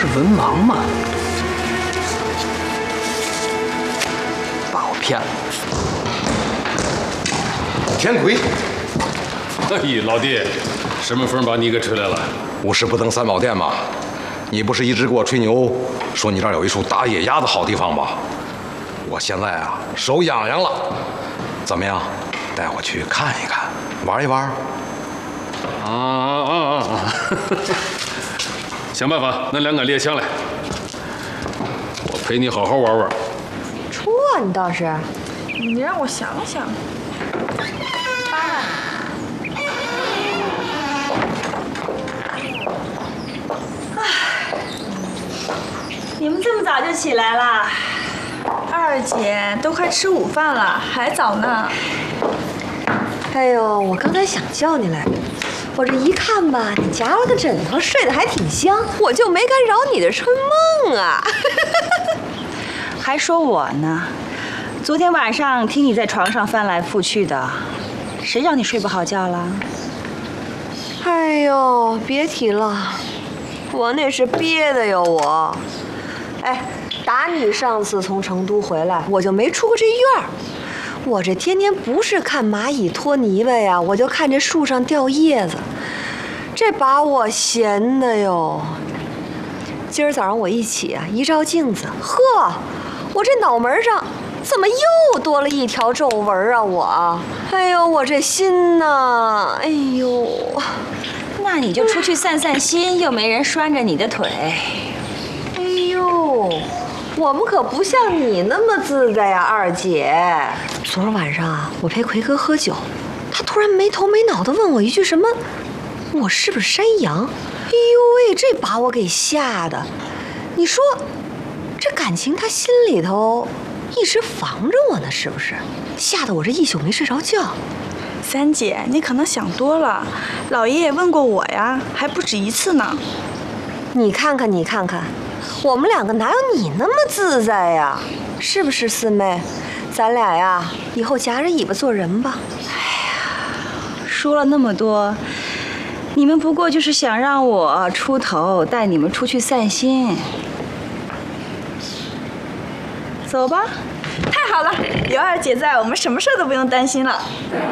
文盲吗？把我骗了！ 天魁， 哎呀，老弟，什么风把你给吹来了？ 无事不登三宝殿嘛。你不是一直给我吹牛，说你这儿有一处打野鸭的好地方吗？我现在啊，手痒痒了，怎么样？带我去看一看，玩一玩。 想办法拿2杆猎枪来，我陪你好好玩玩。 出啊，你倒是！ 你让我想想。 你们这么早就起来啦？ 二姐，都快吃午饭了，还早呢。 哎呦，我刚才想叫你来着，我这一看吧，你夹了个枕头，睡得还挺香，我就没敢扰你的春梦啊。 还说我呢，昨天晚上听你在床上翻来覆去的，谁让你睡不好觉了？ 哎呦，别提了，我那是憋的哟，我。哎，打你上次从成都回来，我就没出过这院儿。我这天天不是看蚂蚁拖泥巴呀，我就看这树上掉叶子，这把我闲的哟。今儿早上我一起啊，一照镜子，呵，我这脑门上怎么又多了一条皱纹啊？我，哎呦，我这心呐，哎呦。 那你就出去散散心，又没人拴着你的腿。 哎呦，我们可不像你那么自在呀，二姐。昨儿晚上啊，我陪奎哥喝酒，他突然没头没脑地问我一句什么，我是不是山羊？哎呦喂，这把我给吓的。你说，这感情他心里头一直防着我呢，是不是？吓得我这一宿没睡着觉。 三姐，你可能想多了，老爷也问过我呀，还不止一次呢。 你看看，你看看，我们两个哪有你那么自在呀？是不是四妹？咱俩呀，以后夹着尾巴做人吧。 说了那么多，你们不过就是想让我出头，带你们出去散心。走吧。 太好了，有二姐在，我们什么事都不用担心了。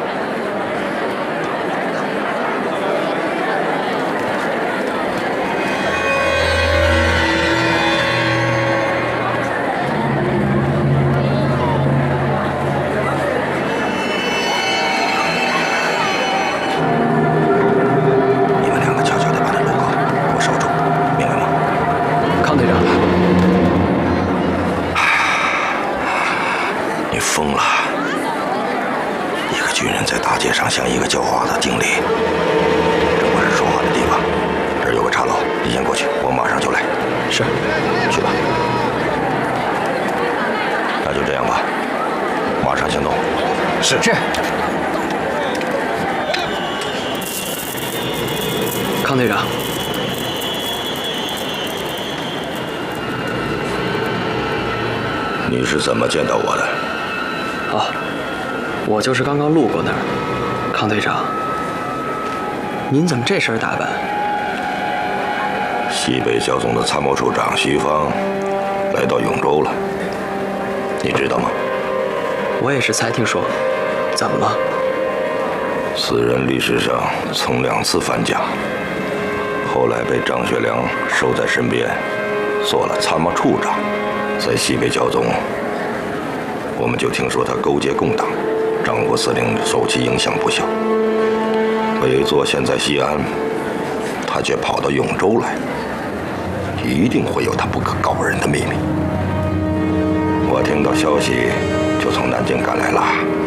你们两个悄悄地把这路口给我守住，明白吗？ 康队长。 你疯了！一个军人在大街上像一个叫花的经理，这不是说话的地方。这儿有个茶楼，你先过去，我马上就来。 是， 去吧。那就这样吧，马上行动。是。 康队长。 你是怎么见到我的？ 哦，我就是刚刚路过那儿。康队长，您怎么这身打扮？ 西北剿总的参谋处长徐芳来到永州了，你知道吗？ 我也是才听说。怎么了？ 此人历史上曾2次反蒋，后来被张学良收在身边，做了参谋处长。在西北剿总，我们就听说他勾结共党，张国司令受其影响不小。委座现在西安，他却跑到永州来，一定会有他不可告人的秘密。我听到消息，就从南京赶来了。